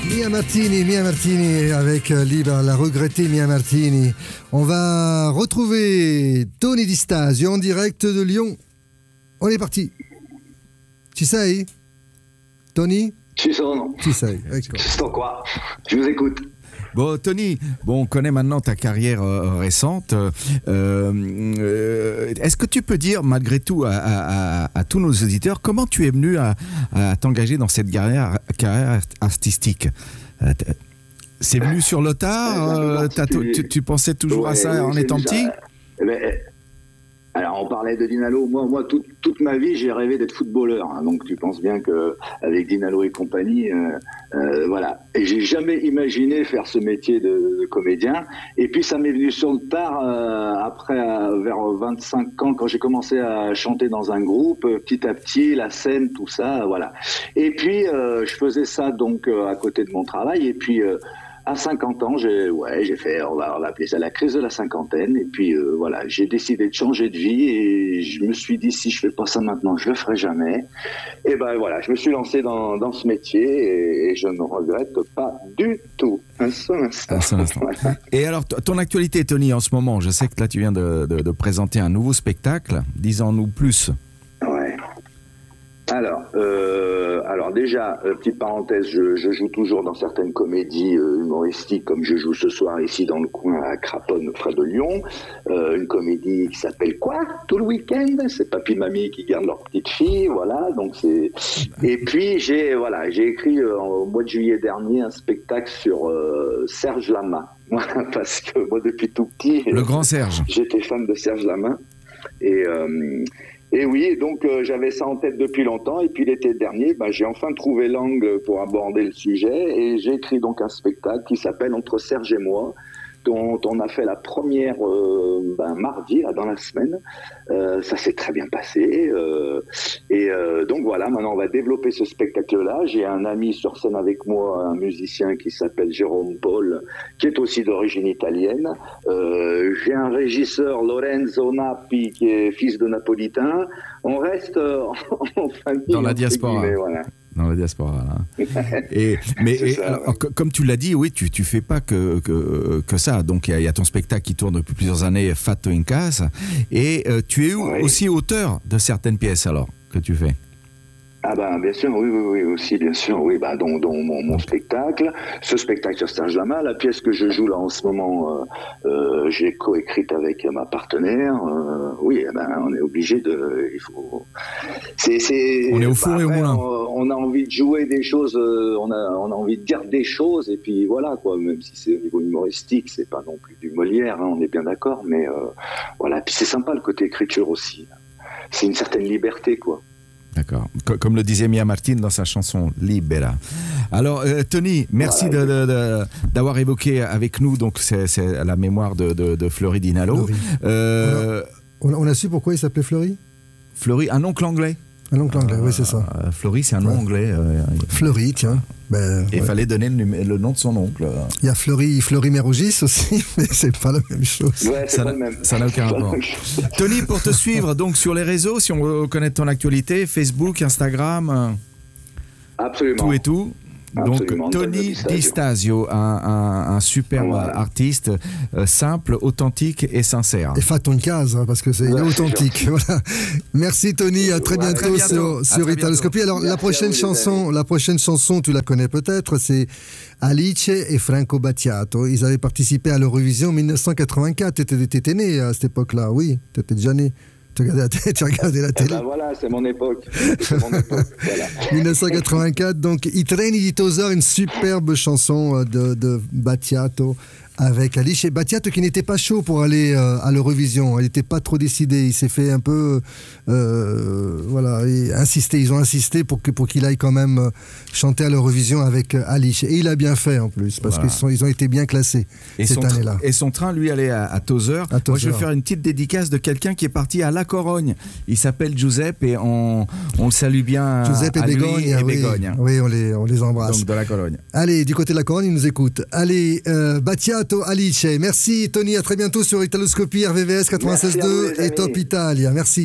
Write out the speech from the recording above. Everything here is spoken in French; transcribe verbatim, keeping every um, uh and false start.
Mia Martini, Mia Martini avec Libera, la regrettée Mia Martini. On va retrouver Tony Di Stasio en direct de Lyon. On est parti. Ci sei? Tony? Ci sono. Ci sei, ecco. Ci sto qua. Je vous écoute. Bon, Tony, bon, on connaît maintenant ta carrière euh, récente. Euh, euh, est-ce que tu peux dire, malgré tout, à, à, à, à tous nos auditeurs, comment tu es venu à, à t'engager dans cette carrière, carrière artistique? euh, C'est venu sur le tard euh, tu, tu pensais toujours ouais, à ça oui, en étant déjà, petit eh ben, Alors, on parlait de Dinalo. Moi, moi toute, toute ma vie, j'ai rêvé d'être footballeur. Hein, donc, tu penses bien qu'avec Dinalo et compagnie, euh, euh, voilà. Et j'ai jamais imaginé faire ce métier de, de comédien. Et puis, ça m'est venu sur le tard, euh, après, euh, vers vingt-cinq ans, quand j'ai commencé à chanter dans un groupe, euh, petit à petit, la scène, tout ça, euh, voilà. Et puis, euh, je faisais ça, donc, euh, à côté de mon travail. Et puis... Euh, À cinquante ans, j'ai, ouais, j'ai fait, on va, on va appeler ça la crise de la cinquantaine. Et puis, euh, voilà, j'ai décidé de changer de vie et je me suis dit, si je fais pas ça maintenant, je le ferai jamais. Et ben voilà, je me suis lancé dans, dans ce métier et, et je ne regrette pas du tout. Un seul instant. Un seul instant. Voilà. Et alors, t- ton actualité, Tony, en ce moment, je sais que là, tu viens de, de, de présenter un nouveau spectacle. Dis-en-nous plus. Ouais. Alors, euh, alors déjà, euh, petite parenthèse, je, je joue toujours dans certaines comédies euh, humoristiques, comme je joue ce soir ici dans le coin à Craponne, près de Lyon. Euh, une comédie qui s'appelle quoi? Tout le week-end? C'est papy mamie qui gardent leur petite fille, voilà. Donc c'est. Et puis j'ai voilà, j'ai écrit euh, au mois de juillet dernier un spectacle sur euh, Serge Lama. Voilà, parce que moi depuis tout petit. Le grand Serge. J'étais fan de Serge Lama et. Euh, Et oui, donc euh, j'avais ça en tête depuis longtemps. Et puis l'été dernier, ben, j'ai enfin trouvé l'angle pour aborder le sujet. Et j'ai écrit donc un spectacle qui s'appelle Entre Serge et moi, dont on a fait la première euh, ben, mardi, là, dans la semaine. Euh, ça s'est très bien passé. Euh, et euh, donc voilà, maintenant on va développer ce spectacle-là. J'ai un ami sur scène avec moi, un musicien qui s'appelle Jérôme Paul, qui est aussi d'origine italienne. Euh, j'ai un régisseur, Lorenzo Nappi, qui est fils de napolitain. On reste euh, en famille. Dans la diaspora. Guillemets, voilà. Dans la diaspora, là. Et, mais et, ça, alors, ouais. Comme tu l'as dit, oui, tu tu fais pas que que, que ça. Donc il y, y a ton spectacle qui tourne depuis plusieurs années, Fatto in Casa, et euh, tu es oui. aussi auteur de certaines pièces alors que tu fais. Ah ben bien sûr, oui, oui, oui, aussi bien sûr, oui, bah dont, dont mon, mon spectacle, ce spectacle sur Serge Lama, la pièce que je joue là en ce moment, euh, euh, j'ai coécrite avec ma partenaire. Euh, oui, ben on est obligé de, il faut, c'est, c'est. On est au four bah, et au moulin. On, on a envie de jouer des choses, euh, on a, on a envie de dire des choses et puis voilà quoi, même si c'est au niveau humoristique, c'est pas non plus du Molière, hein, on est bien d'accord, mais euh, voilà, puis c'est sympa le côté écriture aussi. C'est une certaine liberté quoi. D'accord. Comme le disait Mia Martini dans sa chanson Libera. Alors, euh, Tony, merci de, de, de, d'avoir évoqué avec nous donc c'est, c'est la mémoire de, de, de Fleury Dinalo. Fleury. Euh, on, a, on a su pourquoi il s'appelait Fleury? Fleury, un oncle anglais. Un oncle anglais, euh, oui, c'est ça. Euh, Fleury, c'est un nom ouais. anglais. Euh, Fleury, tiens. Ben, il ouais. fallait donner le, le nom de son oncle. Il y a Fleury, Fleury Mérogis aussi, mais c'est pas la même chose. Ouais, c'est ça, pas n'a, le même. ça n'a aucun rapport. Tony, pour te suivre donc sur les réseaux, si on veut connaître ton actualité, Facebook, Instagram, absolument. Tout et tout. Donc Absolument, Tony Di Stasio, un, un, un superbe voilà. artiste, euh, simple, authentique et sincère. Et fatto in casa, parce que c'est ouais, authentique. Voilà. Merci Tony, à très bientôt, ouais, très bientôt. sur, sur Italoscopie. Alors Merci la prochaine chanson, la prochaine chanson, tu la connais peut-être, c'est Alice et Franco Battiato. Ils avaient participé à l'Eurovision en dix-neuf cent quatre-vingt-quatre. Tu étais né à cette époque-là, oui, tu étais déjà né. Tu regardais la télé, tu regardais la télé. Eh ben voilà, c'est mon époque. C'est mon époque. Voilà. dix-neuf cent quatre-vingt-quatre, donc I treni di Tosar, une superbe chanson de, de Battiato avec Alice. Et Battiato qui n'était pas chaud pour aller euh, à l'Eurovision. Il n'était pas trop décidé. Il s'est fait un peu. Euh, voilà, insister. Ils ont insisté pour, que, pour qu'il aille quand même chanter à l'Eurovision avec Alice. Et il a bien fait en plus, parce voilà. qu'ils sont, ils ont été bien classés et cette année-là. Et son train, lui, allait à, à Tozeur. À Tozeur. Moi, je vais faire une petite dédicace de quelqu'un qui est parti à La Corogne. Il s'appelle Giuseppe et on, on le salue bien. Giuseppe à et Bégogne. et oui, Bégogne. Oui, on les, on les embrasse. Donc de La Corogne. Allez, du côté de La Corogne, ils nous écoutent. Allez, euh, Battiato, Alice. Merci Tony, à très bientôt sur Italoscopie, R V V S quatre-vingt-seize deux et Top Italia. Merci.